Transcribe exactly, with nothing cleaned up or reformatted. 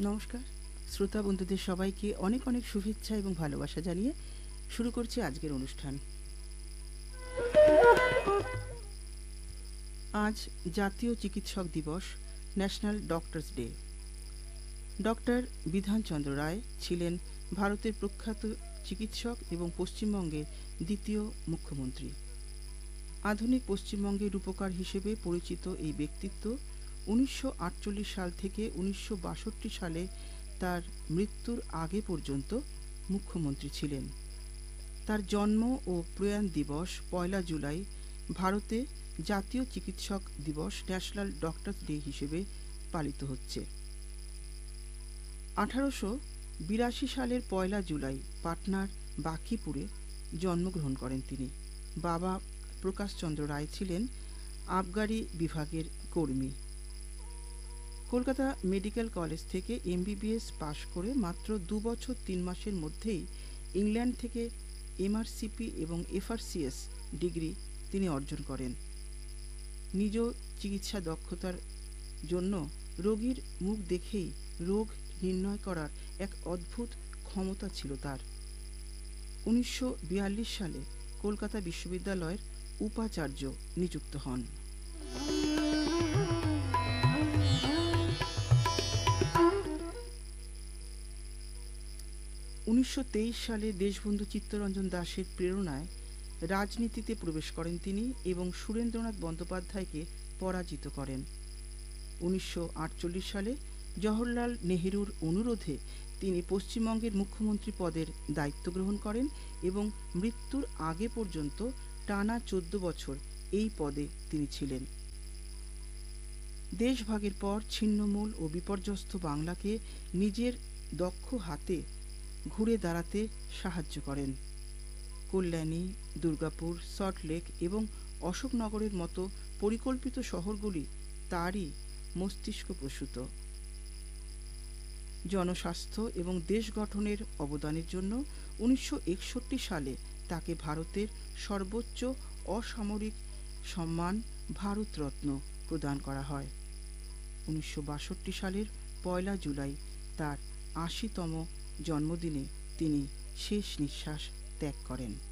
নমস্কার শ্রোতা বন্ধুদের সবাইকে অনেক অনেক শুভেচ্ছা এবং ভালোবাসা জানিয়ে শুরু করছি আজকের অনুষ্ঠান। আজ জাতীয় চিকিৎসক দিবস, national doctors day. Doctor Bidhanchandra রায় ছিলেন ভারতের প্রখ্যাত চিকিৎসক এবং পশ্চিমবঙ্গের দ্বিতীয় মুখ্যমন্ত্রী। আধুনিক পশ্চিমবঙ্গের রূপকার হিসেবে পরিচিত এই ব্যক্তিত্ব উনিশশো আটচল্লিশ সাল থেকে উনিশশো বাষট্টি সালে তার মৃত্যুর আগে পর্যন্ত মুখ্যমন্ত্রী ছিলেন। তার জন্ম ও প্রয়াণ দিবস পয়লা জুলাই ভারতে জাতীয় চিকিৎসক দিবস, ন্যাশনাল ডক্টরস ডে হিসেবে পালিত হচ্ছে। আঠারোশো বিরাশি সালের পয়লা জুলাই পাটনার বাঁকিপুরে জন্মগ্রহণ করেন তিনি। বাবা প্রকাশচন্দ্র রায় ছিলেন আবগারি বিভাগের কর্মী। কলকাতা মেডিকেল কলেজ থেকে এমবিবিএস পাশ করে মাত্র দু বছর তিন মাসের মধ্যেই ইংল্যান্ড থেকে এমআরসিপি এবং এফআরসিএস ডিগ্রি তিনি অর্জন করেন। নিজ চিকিৎসা দক্ষতার জন্য রোগীর মুখ দেখেই রোগ নির্ণয় করার এক অদ্ভুত ক্ষমতা ছিল তার। উনিশশো বিয়াল্লিশ সালে কলকাতা বিশ্ববিদ্যালয়ের উপাচার্য নিযুক্ত হন। উনিশশো তেইশ সালে দেশবন্ধু চিত্তরঞ্জন দাসের প্রেরণায় রাজনীতিতে প্রবেশ করেন তিনি এবং সুরেন্দ্রনাথ বন্দ্যোপাধ্যায়কে পরাজিত করেন। উনিশশো আটচল্লিশ সালে জওহরলাল নেহেরুর অনুরোধে তিনি পশ্চিমবঙ্গের মুখ্যমন্ত্রী পদের দায়িত্ব গ্রহণ করেন এবং মৃত্যুর আগে পর্যন্ত টানা চোদ্দ বছর এই পদে তিনি ছিলেন। দেশভাগের পর ছিন্নমূল ও বিপর্যস্ত বাংলাকে নিজের দক্ষ হাতে ঘুরে দাঁড়াতে সাহায্য করেন। কল্যাণী, দুর্গাপুর, সল্টলেক এবং অশোকনগরের মতো পরিকল্পিত শহরগুলি তারই মস্তিষ্কপ্রসূত। জনস্বাস্থ্য এবং দেশ গঠনের অবদানের জন্য উনিশশো একষট্টি সালে তাকে ভারতের সর্বোচ্চ অসামরিক সম্মান ভারতরত্ন প্রদান করা হয়। উনিশশো বাষট্টি সালের পয়লা জুলাই তার আশিতম জন্মদিনে তিনি শেষ নিঃশ্বাস ত্যাগ করেন।